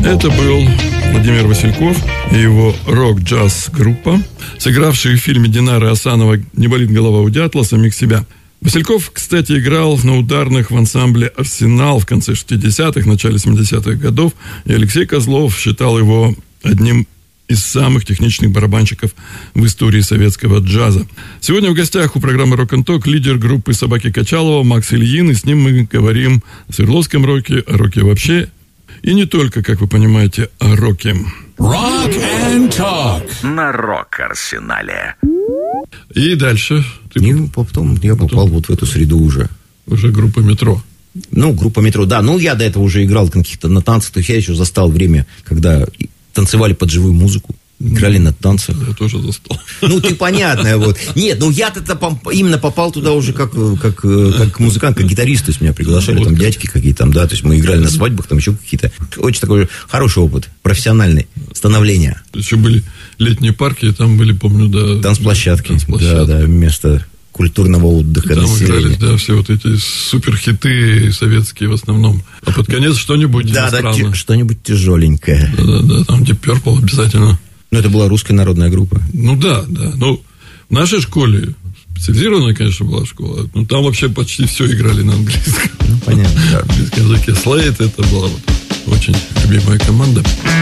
Это был Владимир Васильков и его рок-джаз-группа, сыгравшие в фильме Динара Асанова «Не болит голова у дятла» самих себя. Васильков, кстати, играл на ударных в ансамбле «Арсенал» в конце 60-х, начале 70-х годов, и Алексей Козлов считал его одним из самых техничных барабанщиков в истории советского джаза. Сегодня в гостях у программы «Рок н Ток» лидер группы «Собаки Качалова» Макс Ильин, и с ним мы говорим о Свердловском роке, о роке вообще, и не только, как вы понимаете, о роке. Rock and Talk на Рок-Арсенале. И дальше. И потом я попал вот в эту среду уже. Уже группа «Метро». Ну, группа «Метро», да. Ну, я до этого уже играл каких-то на танцах. То есть я еще застал время, когда танцевали под живую музыку. Играли на танцах. Я тоже застал. Ну, ты понятно, вот. Нет, ну я-то именно попал туда уже как музыкант, как гитарист. То есть меня приглашали, вот там дядьки какие-то там, да. То есть мы играли на свадьбах, там еще какие-то. Очень такой хороший опыт, профессиональный, становление. Еще были летние парки, и там были, помню, да... Танцплощадки. Да, место культурного отдыха. Там играли, да, все вот эти суперхиты советские в основном. А под конец что-нибудь иностранное. Да, что-нибудь тяжеленькое. Да, там Deep Purple обязательно. Ну, это была русская народная группа. Ну, да. Ну, в нашей школе, специализированная, конечно, была школа, но там вообще почти все играли на английском. Ну, понятно. На английском языке. Слейд, это была вот очень любимая команда.